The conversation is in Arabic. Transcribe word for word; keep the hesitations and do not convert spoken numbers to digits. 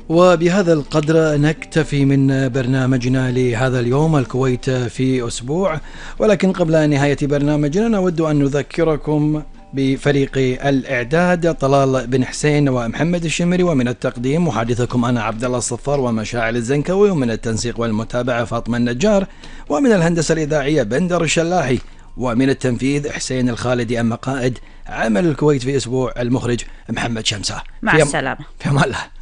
وبهذا القدر نكتفي من برنامجنا لهذا اليوم، الكويت في أسبوع. ولكن قبل نهاية برنامجنا نود أن نذكركم بفريق الإعداد طلال بن حسين ومحمد الشمري، ومن التقديم محدثكم أنا عبد الله الصفار ومشاعل الزنكوي، ومن التنسيق والمتابعة فاطمة النجار، ومن الهندسة الإذاعية بندر الشلاحي، ومن التنفيذ حسين الخالدي. أما قائد عمل الكويت في أسبوع المخرج محمد شمسة. مع السلامة. في أمان الله.